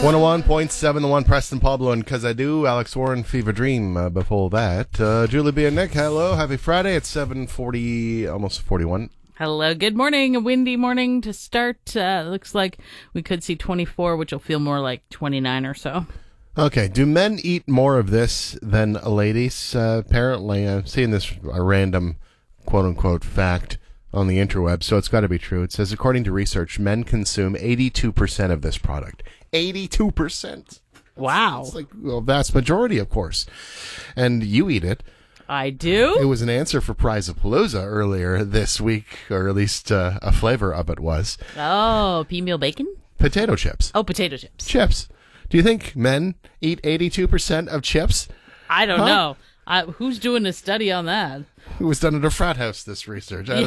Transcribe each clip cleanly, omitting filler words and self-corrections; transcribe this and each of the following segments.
101.7 The One, Preston Pablo, and Cause I Do, Alex Warren, Fever Dream. Before that, Julie B. and Nick, hello, happy Friday. It's 7:40, almost 41. Hello, good morning. A windy morning to start. Looks like we could see 24, which will feel more like 29 or so. Okay, do men eat more of this than ladies? Apparently, I'm seeing this a random quote-unquote fact on the interweb, so it's got to be true. It says, according to research, men consume 82% of this product. 82%. Wow. It's like a vast majority, of course. And you eat it. I do? It was an answer for Prize-a-Palooza earlier this week, or at least a flavor of it was. Oh, pea meal bacon? Potato chips. Oh, potato chips. Chips. Do you think men eat 82% of chips? I don't know. Who's doing a study on that? It was done at a frat house, this research. I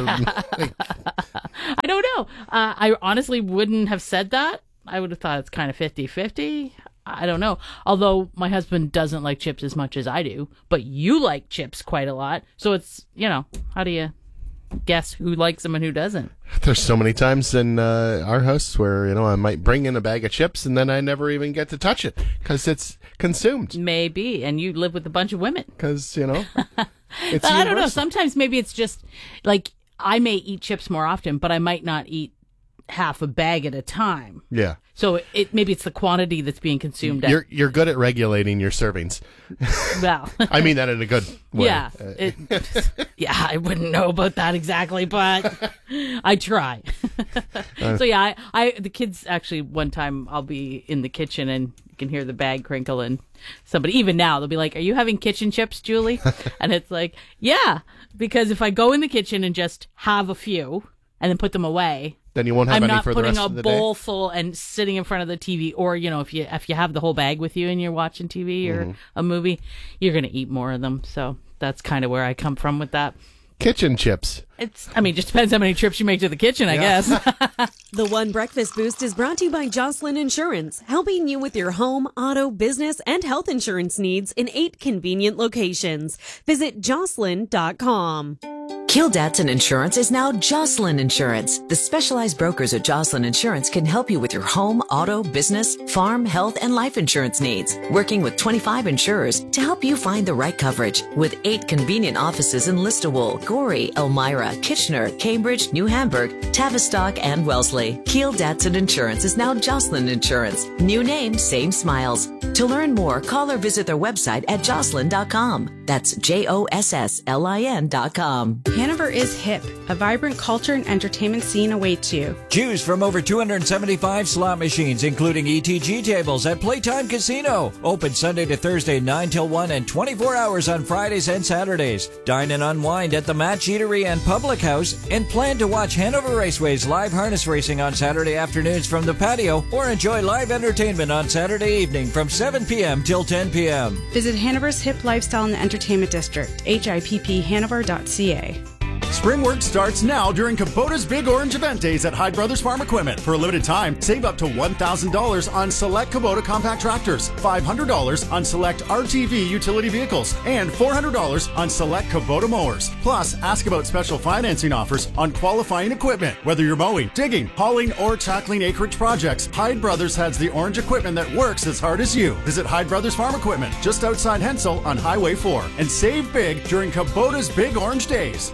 don't know. I honestly wouldn't have said that. I would have thought it's kind of 50-50. I don't know. Although my husband doesn't like chips as much as I do, but you like chips quite a lot. So it's, how do you guess who likes them and who doesn't? There's so many times in our house where, I might bring in a bag of chips and then I never even get to touch it because it's consumed. Maybe. And you live with a bunch of women. Because, it's I don't know. Sometimes maybe it's just like I may eat chips more often, but I might not eat half a bag at a time. Yeah. So maybe it's the quantity that's being consumed. You're good at regulating your servings. Well, I mean that in a good way. Yeah. I wouldn't know about that exactly, but I try. So yeah, the kids actually, one time I'll be in the kitchen and you can hear the bag crinkle and somebody, even now, they'll be like, "Are you having kitchen chips, Julie?" And it's like, yeah, because if I go in the kitchen and just have a few and then put them away, then you won't have any for the rest of the day. I'm not putting a bowl full and sitting in front of the TV, or if you have the whole bag with you and you're watching TV or a movie, you're going to eat more of them. So that's kind of where I come from with that. Kitchen chips. Just depends how many trips you make to the kitchen, I guess. The One Breakfast Boost is brought to you by Jocelyn Insurance, helping you with your home, auto, business, and health insurance needs in 8 convenient locations. Visit jocelyn.com. Kildare Insurance is now Jocelyn Insurance. The specialized brokers at Jocelyn Insurance can help you with your home, auto, business, farm, health, and life insurance needs. Working with 25 insurers to help you find the right coverage. With 8 convenient offices in Listowel, Gorey, Elmira, Kitchener, Cambridge, New Hamburg, Tavistock, and Wellesley. Kildare Insurance is now Jocelyn Insurance. New name, same smiles. To learn more, call or visit their website at jocelyn.com. That's JOSSLIN.com. Hanover is hip. A vibrant culture and entertainment scene awaits you. Choose from over 275 slot machines, including ETG tables at Playtime Casino. Open Sunday to Thursday, 9 till 1, and 24 hours on Fridays and Saturdays. Dine and unwind at the Match Eatery and Public House, and plan to watch Hanover Raceway's live harness racing on Saturday afternoons from the patio, or enjoy live entertainment on Saturday evening from 7 p.m. till 10 p.m. Visit Hanover's Hip Lifestyle in the Entertainment District, HIPPHanover.ca. Springwork starts now during Kubota's Big Orange Event Days at Hyde Brothers Farm Equipment. For a limited time, save up to $1,000 on select Kubota compact tractors, $500 on select RTV utility vehicles, and $400 on select Kubota mowers. Plus, ask about special financing offers on qualifying equipment. Whether you're mowing, digging, hauling, or tackling acreage projects, Hyde Brothers has the orange equipment that works as hard as you. Visit Hyde Brothers Farm Equipment just outside Hensel on Highway 4 and save big during Kubota's Big Orange Days.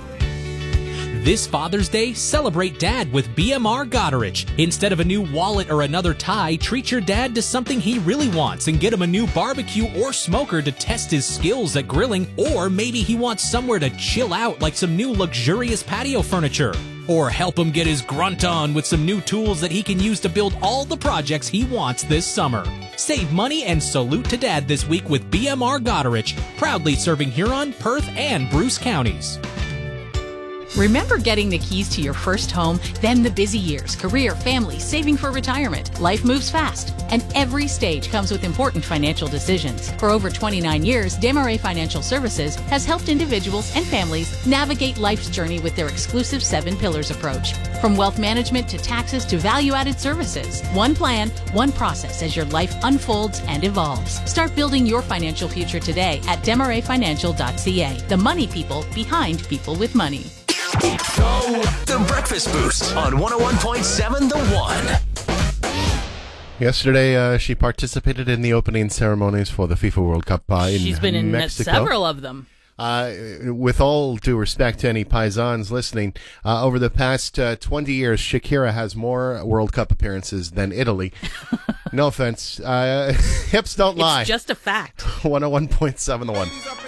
This Father's Day, celebrate Dad with BMR Goderich. Instead of a new wallet or another tie, treat your dad to something he really wants and get him a new barbecue or smoker to test his skills at grilling, or maybe he wants somewhere to chill out like some new luxurious patio furniture. Or help him get his grunt on with some new tools that he can use to build all the projects he wants this summer. Save money and salute to Dad this week with BMR Goderich, proudly serving Huron, Perth, and Bruce counties. Remember getting the keys to your first home, then the busy years, career, family, saving for retirement. Life moves fast, and every stage comes with important financial decisions. For over 29 years, Desmarais Financial Services has helped individuals and families navigate life's journey with their exclusive 7 Pillars approach. From wealth management to taxes to value-added services. One plan, one process as your life unfolds and evolves. Start building your financial future today at Desmarais.financial.ca. The money people behind people with money. The Breakfast Boost on 101.7 The One. Yesterday, she participated in the opening ceremonies for the FIFA World Cup in Mexico. She's been in several of them. With all due respect to any paisans listening, over the past 20 years, Shakira has more World Cup appearances than Italy. No offense. Hips don't lie. It's just a fact. 101.7 The One.